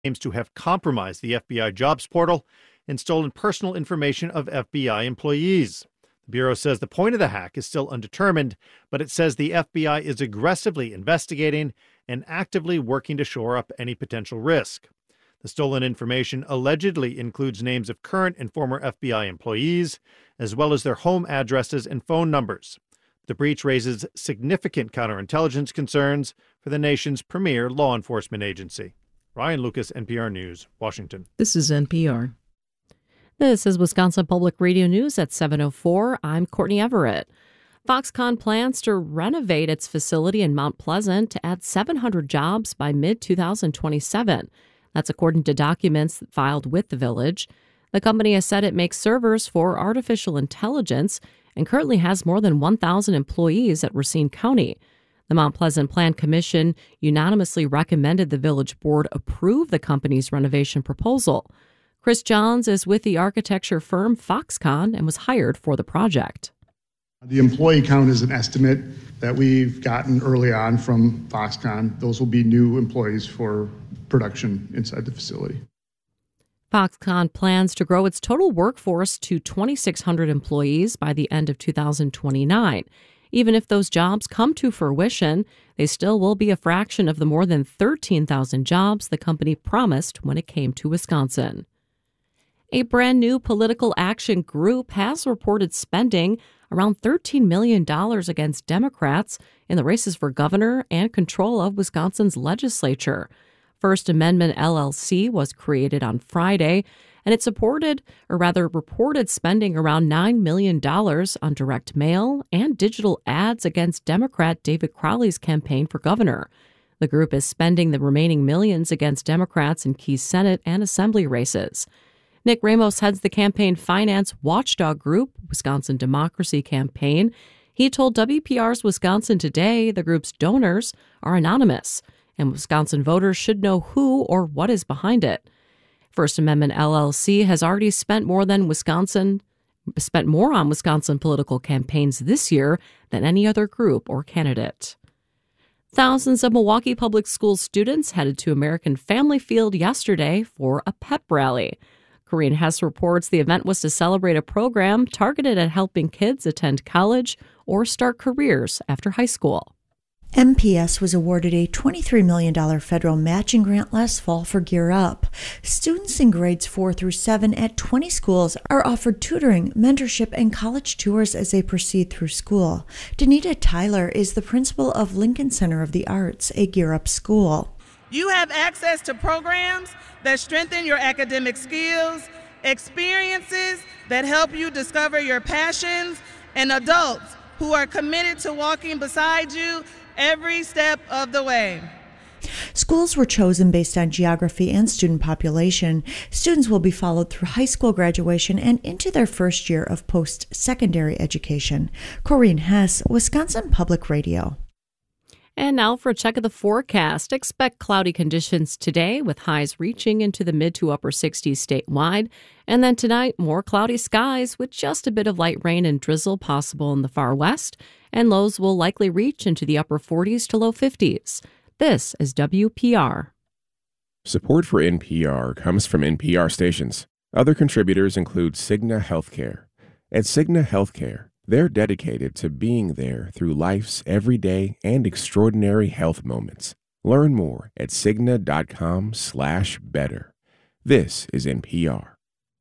claims to have compromised the FBI jobs portal and stolen personal information of FBI employees. The Bureau says the point of the hack is still undetermined, but it says the FBI is aggressively investigating and actively working to shore up any potential risk. The stolen information allegedly includes names of current and former FBI employees, as well as their home addresses and phone numbers. The breach raises significant counterintelligence concerns for the nation's premier law enforcement agency. Ryan Lucas, NPR News, Washington. This is NPR. This is Wisconsin Public Radio News at 7:04. I'm Courtney Everett. Foxconn plans to renovate its facility in Mount Pleasant to add 700 jobs by mid-2027. That's according to documents filed with the village. The company has said it makes servers for artificial intelligence and currently has more than 1,000 employees at Racine County. The Mount Pleasant Plan Commission unanimously recommended the village board approve the company's renovation proposal. Chris Johns is with the architecture firm Foxconn and was hired for the project. The employee count is an estimate that we've gotten early on from Foxconn. Those will be new employees for production inside the facility. Foxconn plans to grow its total workforce to 2,600 employees by the end of 2029. Even if those jobs come to fruition, they still will be a fraction of the more than 13,000 jobs the company promised when it came to Wisconsin. A brand new political action group has reported spending around $13 million against Democrats in the races for governor and control of Wisconsin's legislature. First Amendment LLC was created on Friday, and it reported spending around $9 million on direct mail and digital ads against Democrat David Crowley's campaign for governor. The group is spending the remaining millions against Democrats in key Senate and Assembly races. Nick Ramos heads the campaign finance watchdog group, Wisconsin Democracy Campaign. He told WPR's Wisconsin Today the group's donors are anonymous, and Wisconsin voters should know who or what is behind it. First Amendment LLC has already spent more on Wisconsin political campaigns this year than any other group or candidate. Thousands of Milwaukee Public Schools students headed to American Family Field yesterday for a pep rally. Corinne Hess reports the event was to celebrate a program targeted at helping kids attend college or start careers after high school. MPS was awarded a $23 million federal matching grant last fall for Gear Up. Students in grades 4 through 7 at 20 schools are offered tutoring, mentorship, and college tours as they proceed through school. Danita Tyler is the principal of Lincoln Center of the Arts, a Gear Up school. You have access to programs that strengthen your academic skills, experiences that help you discover your passions, and adults who are committed to walking beside you every step of the way. Schools were chosen based on geography and student population. Students will be followed through high school graduation and into their first year of post-secondary education. Corinne Hess, Wisconsin Public Radio. And now for a check of the forecast. Expect cloudy conditions today with highs reaching into the mid to upper 60s statewide. And then tonight, more cloudy skies with just a bit of light rain and drizzle possible in the far west. And lows will likely reach into the upper 40s to low 50s. This is WPR. Support for NPR comes from NPR stations. Other contributors include Cigna Healthcare. At Cigna Healthcare, they're dedicated to being there through life's everyday and extraordinary health moments. Learn more at Cigna.com/better. This is NPR.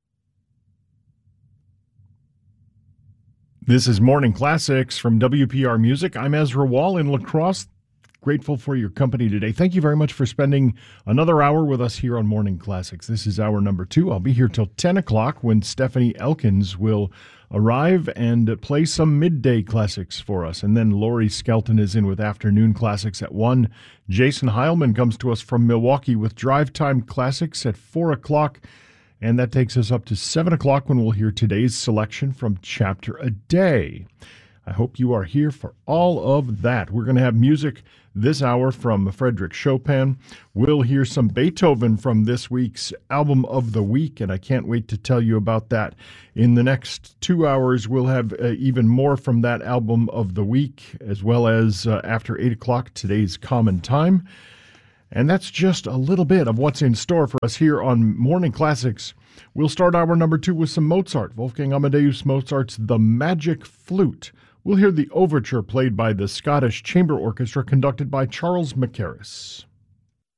This is Morning Classics from WPR Music. I'm Ezra Wall in La Crosse. Grateful for your company today. Thank you very much for spending another hour with us here on Morning Classics. This is hour number 2. I'll be here till 10 o'clock when Stephanie Elkins will arrive and play some midday classics for us. And then Lori Skelton is in with afternoon classics at 1. Jason Heilman comes to us from Milwaukee with drive time classics at 4 o'clock. And that takes us up to 7 o'clock when we'll hear today's selection from Chapter a Day. I hope you are here for all of that. We're going to have music this hour from Frédéric Chopin. We'll hear some Beethoven from this week's Album of the Week, and I can't wait to tell you about that. In the next 2 hours, we'll have even more from that Album of the Week, as well as after 8 o'clock, today's Common Time. And that's just a little bit of what's in store for us here on Morning Classics. We'll start hour number 2 with some Mozart, Wolfgang Amadeus Mozart's The Magic Flute. We'll hear the overture played by the Scottish Chamber Orchestra, conducted by Charles Mackerras.